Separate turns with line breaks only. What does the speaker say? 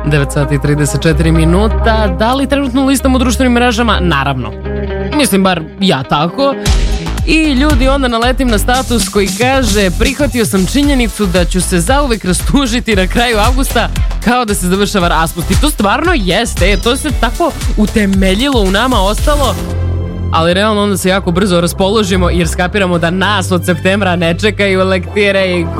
9 sati i 34 minuta. Da li trenutno listam u društvenim mrežama? Naravno. Mislim, bar ja tako. I ljudi, onda naletim na status koji kaže: prihvatio sam činjenicu da ću se zauvek rastužiti na kraju avgusta kao da se završava raspust. I to stvarno jeste, to se tako utemeljilo u nama, ostalo. Ali realno onda se jako brzo raspoložimo jer skapiramo da nas od septembra ne čekaju lektire i